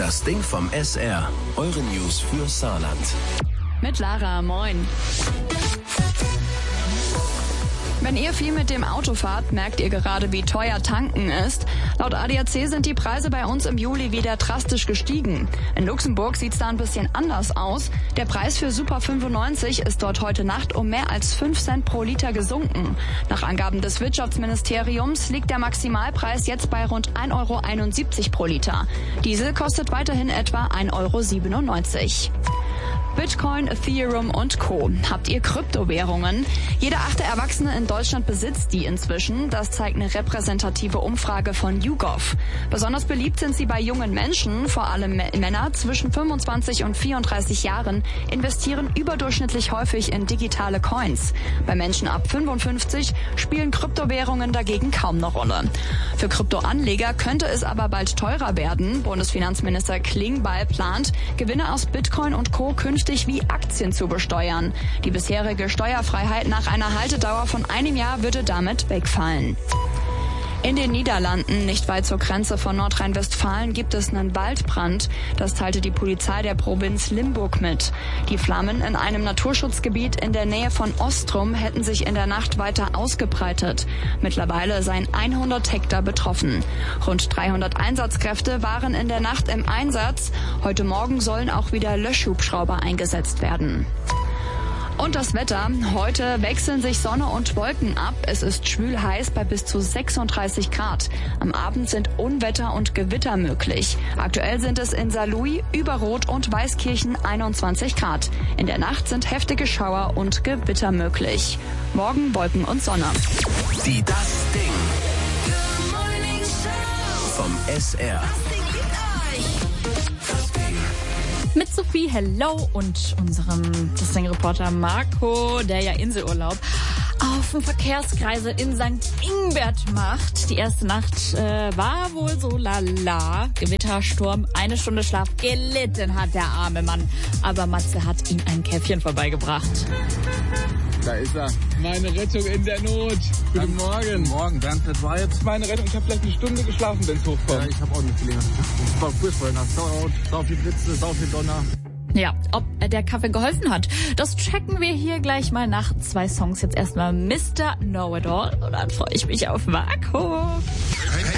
Das Ding vom SR. Eure News für Saarland. Mit Lara, moin. Wenn ihr viel mit dem Auto fahrt, merkt ihr gerade, wie teuer tanken ist. Laut ADAC sind die Preise bei uns im Juli wieder drastisch gestiegen. In Luxemburg sieht's da ein bisschen anders aus. Der Preis für Super 95 ist dort heute Nacht um mehr als 5 Cent pro Liter gesunken. Nach Angaben des Wirtschaftsministeriums liegt der Maximalpreis jetzt bei rund 1,71 € pro Liter. Diesel kostet weiterhin etwa 1,97 €. Bitcoin, Ethereum und Co. Habt ihr Kryptowährungen? Jeder 8. Erwachsene in Deutschland besitzt die inzwischen. Das zeigt eine repräsentative Umfrage von YouGov. Besonders beliebt sind sie bei jungen Menschen. Vor allem Männer zwischen 25 und 34 Jahren investieren überdurchschnittlich häufig in digitale Coins. Bei Menschen ab 55 spielen Kryptowährungen dagegen kaum eine Rolle. Für Kryptoanleger könnte es aber bald teurer werden. Bundesfinanzminister Klingbeil plant, Gewinne aus Bitcoin und Co. künftig wie Aktien zu besteuern. Die bisherige Steuerfreiheit nach einer Haltedauer von einem Jahr würde damit wegfallen. In den Niederlanden, nicht weit zur Grenze von Nordrhein-Westfalen, gibt es einen Waldbrand. Das teilte die Polizei der Provinz Limburg mit. Die Flammen in einem Naturschutzgebiet in der Nähe von Ostrum hätten sich in der Nacht weiter ausgebreitet. Mittlerweile seien 100 Hektar betroffen. Rund 300 Einsatzkräfte waren in der Nacht im Einsatz. Heute Morgen sollen auch wieder Löschhubschrauber eingesetzt werden. Und das Wetter. Heute wechseln sich Sonne und Wolken ab. Es ist schwül heiß bei bis zu 36 Grad. Am Abend sind Unwetter und Gewitter möglich. Aktuell sind es in Saarlouis, Überrot und Weißkirchen 21 Grad. In der Nacht sind heftige Schauer und Gewitter möglich. Morgen Wolken und Sonne. Die Das Ding vom SR. Mit Sophie, hello, und unserem Reporter Marco, der ja Inselurlaub auf dem Verkehrskreisel in St. Ingbert macht. Die erste Nacht war wohl so lala. Gewittersturm, 1 Stunde Schlaf, gelitten hat der arme Mann. Aber Matze hat ihm ein Käffchen vorbeigebracht. Da ist er. Meine Rettung in der Not. Guten Morgen. Guten Morgen, Bernd, das war jetzt meine Rettung. Ich habe vielleicht eine Stunde geschlafen, wenn es hochkommt. Ja, ich habe auch nicht gelegen. Es war furchtbar. Sau viel Blitze, sau viel Donner. Ja, ob der Kaffee geholfen hat, das checken wir hier gleich mal nach 2 Songs. Jetzt erstmal Mr. Know-It-All. Und dann freue ich mich auf Marco.